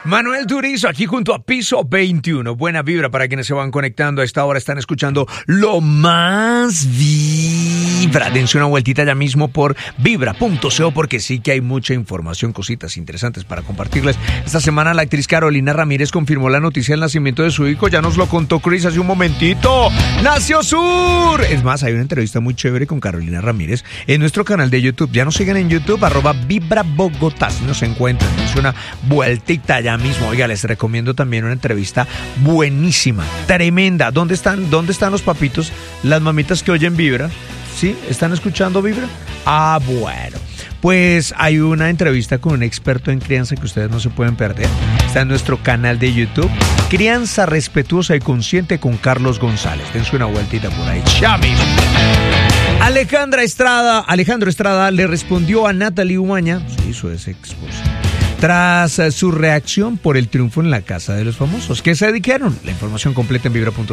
Manuel Turizo aquí junto a Piso 21. Buena vibra para quienes se van conectando a esta hora. Están escuchando Lo Más Vibra. Dense una vueltita ya mismo por vibra.co porque sí que hay mucha información, cositas interesantes para compartirles. Esta semana la actriz Carolina Ramírez confirmó la noticia del nacimiento de su hijo. Ya nos lo contó Chris hace un momentito. ¡Nació Sur! Es más, hay una entrevista muy chévere con Carolina Ramírez en nuestro canal de YouTube. Ya nos siguen en YouTube, @VibraBogotá. Si nos encuentran, dense una vueltita ya mismo. Oiga, les recomiendo también una entrevista buenísima, tremenda. ¿Dónde están los papitos? Las mamitas que oyen Vibra. ¿Sí? ¿Están escuchando Vibra? Ah, bueno. Pues hay una entrevista con un experto en crianza que ustedes no se pueden perder. Está en nuestro canal de YouTube. Crianza respetuosa y consciente con Carlos González. Dense una vueltita por ahí. Ya mismo. Alejandro Estrada le respondió a Natalie Umaña, sí, su ex esposa, tras su reacción por el triunfo en la Casa de los Famosos. ¿Qué se dijeron? La información completa en vibra.co.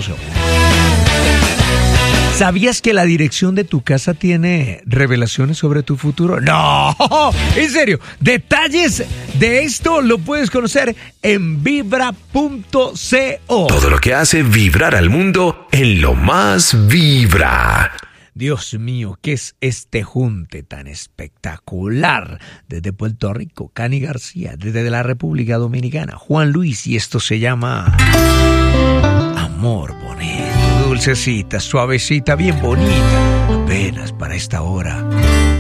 ¿Sabías que la dirección de tu casa tiene revelaciones sobre tu futuro? ¡No! En serio, detalles de esto lo puedes conocer en vibra.co. Todo lo que hace vibrar al mundo en Lo Más Vibra. Dios mío, ¿qué es este junte tan espectacular? Desde Puerto Rico, Cani García, desde la República Dominicana, Juan Luis, y esto se llama Amor Bonito, dulcecita, suavecita, bien bonita, apenas para esta hora.